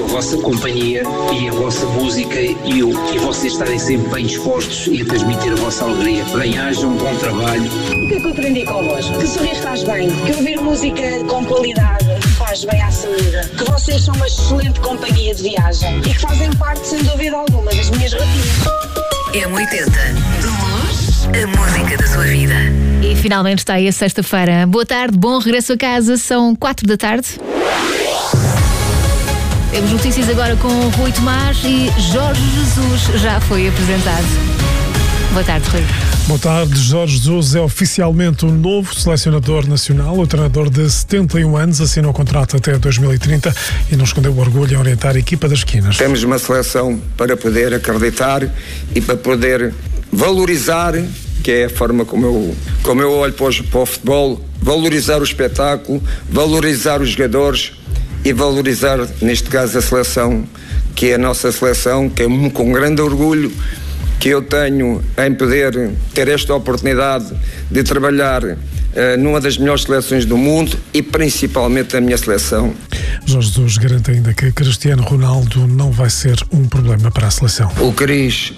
vossa companhia e a vossa música e vocês estarem sempre bem dispostos e a transmitir a vossa alegria. Bem-ajam, bom trabalho. O que é que eu aprendi convosco? Que sorrir faz bem, que ouvir música com qualidade faz bem à saúde, que vocês são uma excelente companhia de viagem e que fazem parte, sem dúvida alguma, das minhas rotinas. M80, de luz, a música da sua vida. E finalmente está aí a sexta-feira. Boa tarde, bom regresso a casa, são 4 da tarde. Temos notícias agora com Rui Tomás e Jorge Jesus já foi apresentado. Boa tarde, Rui. Boa tarde. Jorge Jesus é oficialmente o novo selecionador nacional. O treinador de 71 anos assinou o contrato até 2030 e não escondeu o orgulho em orientar a equipa das esquinas. Temos uma seleção para poder acreditar e para poder valorizar, que é a forma como eu olho para o futebol, valorizar o espetáculo, valorizar os jogadores e valorizar, neste caso, a seleção, que é a nossa seleção, que é com grande orgulho que eu tenho em poder ter esta oportunidade de trabalhar numa das melhores seleções do mundo e principalmente a minha seleção. Jorge Jesus garante ainda que Cristiano Ronaldo não vai ser um problema para a seleção. O Cris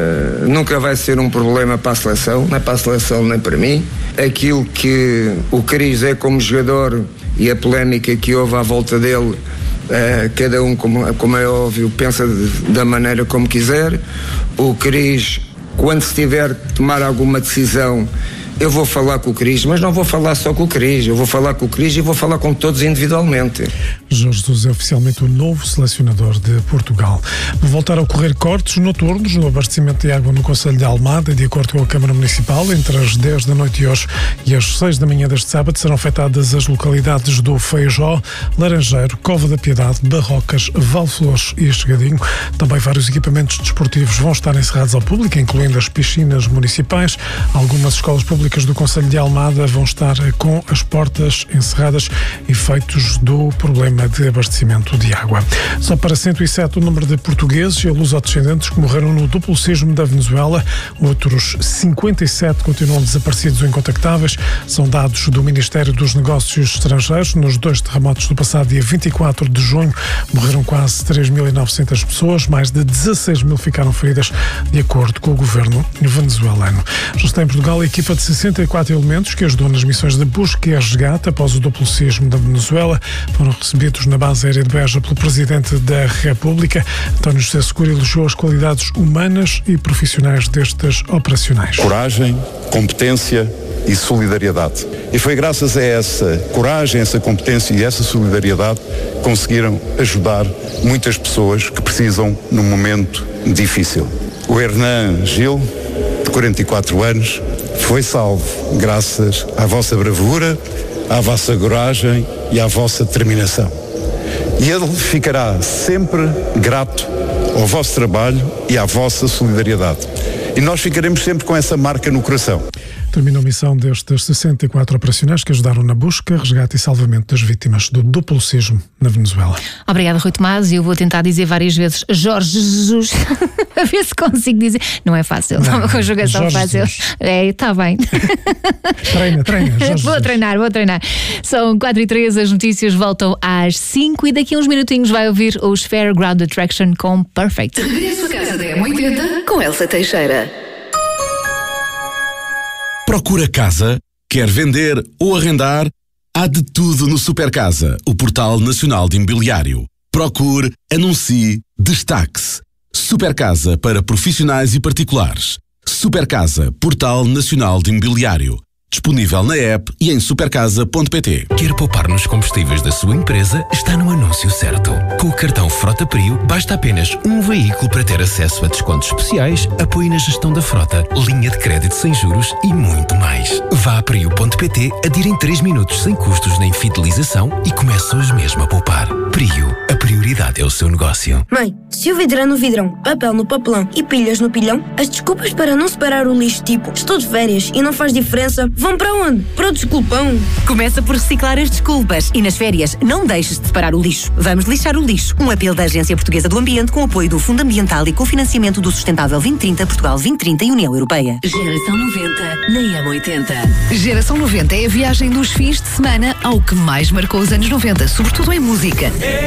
nunca vai ser um problema para a seleção, nem para a seleção nem para mim. Aquilo que o Cris é como jogador e a polémica que houve à volta dele, cada um, como é óbvio, pensa da maneira como quiser. O Cris, quando se tiver que tomar alguma decisão, eu vou falar com o Cris, mas não vou falar só com o Cris, eu vou falar com o Cris e vou falar com todos individualmente. Jorge Jesus é oficialmente o novo selecionador de Portugal. Vão voltar a ocorrer cortes noturnos no abastecimento de água no concelho de Almada, de acordo com a Câmara Municipal. Entre as 10 da noite de hoje e as 6 da manhã deste sábado serão afetadas as localidades do Feijó, Laranjeiro, Cova da Piedade, Barrocas, Valflores e Chegadinho. Também vários equipamentos desportivos vão estar encerrados ao público, incluindo as piscinas municipais. Algumas escolas públicas do concelho de Almada vão estar com as portas encerradas, efeitos do problema de abastecimento de água. Só para 107 o número de portugueses e lusodescendentes que morreram no duplo sismo da Venezuela. Outros 57 continuam desaparecidos ou incontactáveis. São dados do Ministério dos Negócios Estrangeiros. Nos 2 terremotos do passado dia 24 de junho morreram quase 3.900 pessoas, mais de 16 mil ficaram feridas, de acordo com o governo venezuelano. Já está em Portugal a equipa de 64 elementos que ajudou nas missões de busca e resgate após o duplo sismo da Venezuela. Foram recebidos na base aérea de Beja pelo Presidente da República. António José Seguro elogiou as qualidades humanas e profissionais destes operacionais. Coragem, competência e solidariedade. E foi graças a essa coragem, essa competência e essa solidariedade que conseguiram ajudar muitas pessoas que precisam num momento difícil. O Hernan Gil, de 44 anos, foi salvo graças à vossa bravura, à vossa coragem e à vossa determinação. E ele ficará sempre grato ao vosso trabalho e à vossa solidariedade. E nós ficaremos sempre com essa marca no coração. Terminou a missão destes 64 operacionais que ajudaram na busca, resgate e salvamento das vítimas do duplo sismo na Venezuela. Obrigada, Rui Tomás. Eu vou tentar dizer várias vezes Jorge Jesus, a ver se consigo dizer. Não é fácil, não é uma conjugação Jorge fácil. Jesus. Está bem. Treina. Jorge Vou treinar. São 4h03, as notícias voltam às 5 e daqui a uns minutinhos vai ouvir os Fairground Attraction com Perfect. Regresso a casa da M80 com Elsa Teixeira. Procura casa? Quer vender ou arrendar? Há de tudo no Supercasa, o portal nacional de imobiliário. Procure, anuncie, destaque-se. Supercasa para profissionais e particulares. Supercasa, portal nacional de imobiliário. Disponível na app e em supercasa.pt. Quer poupar nos combustíveis da sua empresa? Está no anúncio certo. Com o cartão Frota Prio, basta apenas um veículo para ter acesso a descontos especiais, apoio na gestão da frota, linha de crédito sem juros e muito mais. Vá a prio.pt, adira em 3 minutos sem custos nem fidelização e comece hoje mesmo a poupar. Prio, a prioridade é o seu negócio. Mãe, se o vidrão no vidrão, papel no papelão e pilhas no pilhão, as desculpas para não separar o lixo tipo estou de férias e não faz diferença vão para onde? Para o desculpão. Começa por reciclar as desculpas e nas férias não deixes de separar o lixo. Vamos lixar o lixo. Um apelo da Agência Portuguesa do Ambiente com apoio do Fundo Ambiental e cofinanciamento do Sustentável 2030, Portugal 2030 e União Europeia. Geração 90 na M80. Geração 90 é a viagem dos fins de semana ao que mais marcou os anos 90, sobretudo em música.